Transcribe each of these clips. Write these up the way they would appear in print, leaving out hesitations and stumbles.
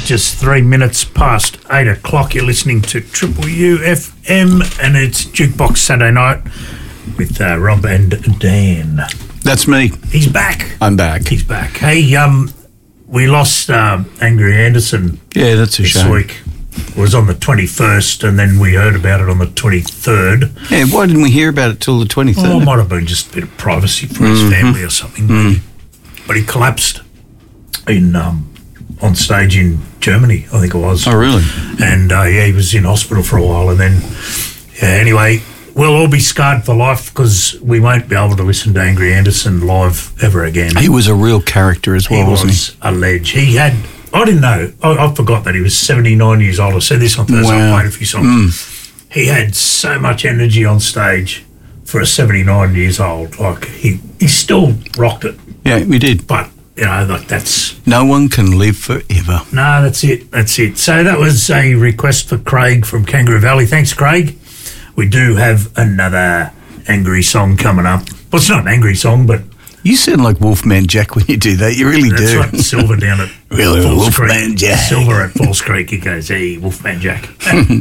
just 3 minutes past 8 o'clock. You're listening to Triple UFM, and it's Jukebox Saturday Night with Rob and Dan. That's me. He's back. I'm back. He's back. Hey, we lost Angry Anderson. Yeah, that's a this shame. week. It was on the 21st, and then we heard about it on the 23rd. Yeah, why didn't we hear about it till the 23rd? Oh, it might have been just a bit of privacy for his family or something. But he collapsed in on stage in Germany, I think it was. Oh, really? And, he was in hospital for a while. And then, anyway, we'll all be scarred for life because we won't be able to listen to Angry Anderson live ever again. He was a real character as well, wasn't he? He was a ledge. He had... I didn't know. I forgot that he was 79 years old. I said this on Thursday. I played a few songs. He had so much energy on stage for a 79 years old. Like, he still rocked it. Yeah, we did. But, like that's... No one can live forever. No, that's it. That's it. So that was a request for Craig from Kangaroo Valley. Thanks, Craig. We do have another angry song coming up. Well, it's not an angry song, but... You sound like Wolfman Jack when you do that. You really that's do. Right. Silver down at really, Falls Wolfman Creek. Jack. Silver at Falls Creek. He goes, hey, Wolfman Jack.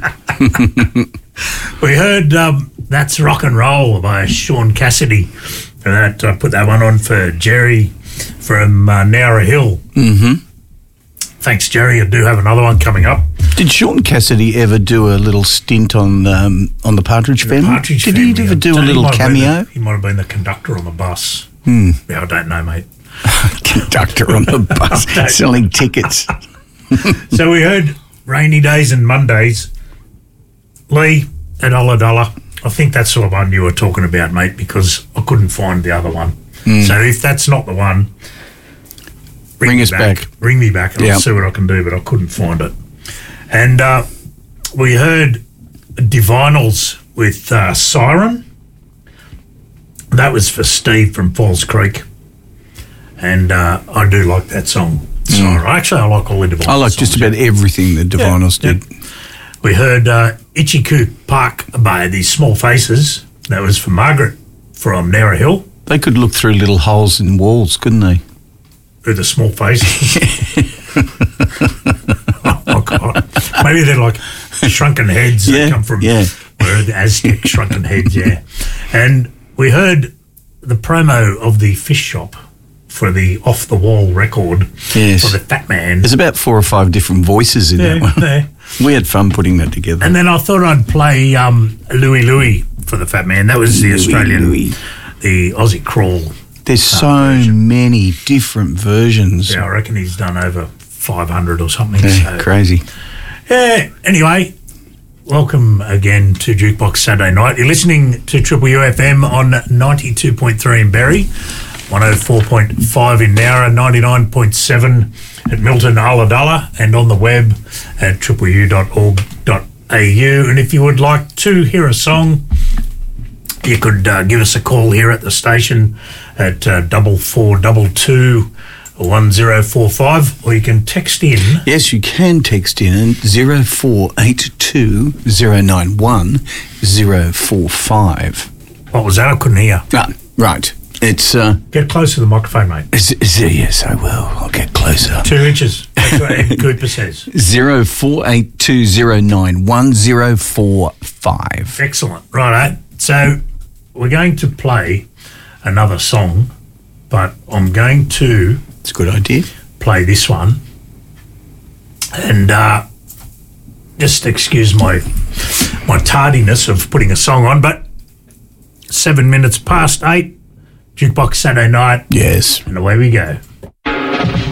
We heard That's Rock and Roll by Sean Cassidy. And I put that one on for Jerry from Nowra Hill. Mm-hmm. Thanks, Jerry. I do have another one coming up. Did Sean Cassidy ever do a little stint on the Partridge Family? Did he ever do a little cameo? He might have been the conductor on the bus. Yeah, I don't know, mate. Conductor on the bus selling tickets. So we heard Rainy Days and Mondays. Lee at $1. I think that's the one you were talking about, mate, because I couldn't find the other one. So if that's not the one, ring us back. Ring me back and I'll see what I can do, but I couldn't find it. And we heard Divinals with Siren. That was for Steve from Falls Creek. And I do like that song. Siren. Actually, I like all the Divinals. I like just about everything the Divinals did. We heard Itchycoo Park by the Small Faces. That was for Margaret from Nowra Hill. They could look through little holes in walls, couldn't they? Through the small faces. Oh, God. Maybe they're like shrunken heads that come from where the Aztec shrunken heads, And we heard the promo of the Fish Shop for the Off the Wall record for the Fat Man. There's about 4 or 5 different voices in that one. We had fun putting that together. And then I thought I'd play Louie Louie for the Fat Man. That was the Australian, the Aussie Crawl. There's so many different versions. Yeah, I reckon he's done over 500 or something. Yeah, so. Crazy. Yeah, anyway, welcome again to Jukebox Saturday Night. You're listening to Triple UFM on 92.3 in Berry, 104.5 in Nowra, 99.7 at Milton, Ulladulla, and on the web at tripleu.org.au. And if you would like to hear a song, you could give us a call here at the station at 4422 1045, or you can text in. Yes, you can text in 0482 091 045. What was that? I couldn't hear. Right. It's get closer to the microphone, mate. Yes, I will. I'll get closer. 2 inches. That's what Ed Cooper says. 0482 091 045. Excellent. Right. So we're going to play another song, but I'm going to... It's a good idea. Play this one. And just excuse my tardiness of putting a song on, but 7 minutes past 8, Jukebox Saturday Night. Yes. And away we go.